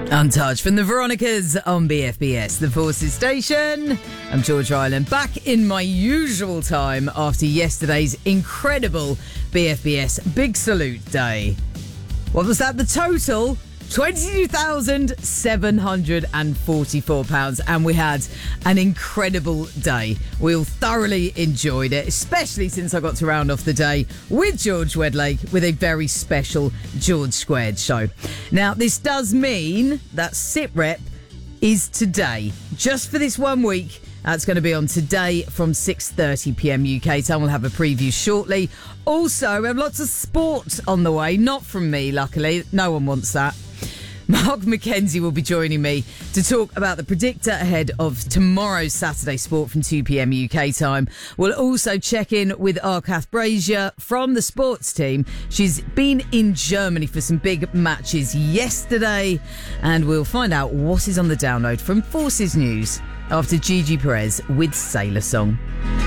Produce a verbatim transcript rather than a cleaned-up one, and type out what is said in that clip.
Untouched from the Veronicas on B F B S, the Forces Station. I'm George Ryland, back in my usual time after yesterday's incredible B F B S Big Salute Day. What was that? The total? twenty-two thousand seven hundred forty-four pounds, and we had an incredible day. We all thoroughly enjoyed it, especially since I got to round off the day with George Wedlake with a very special George Squared show. Now, this does mean that SITREP is today, just for this one week. That's going to be on today from six thirty p.m. U K time. We'll have a preview shortly. Also, we have lots of sport on the way. Not from me, luckily. No one wants that. Mark McKenzie will be joining me to talk about the predictor ahead of tomorrow's Saturday Sport from two p.m. U K time. We'll also check in with Arkath Brazier from the sports team. She's been in Germany for some big matches yesterday, and we'll find out what is on the download from Forces News after Gigi Perez with Sailor Song.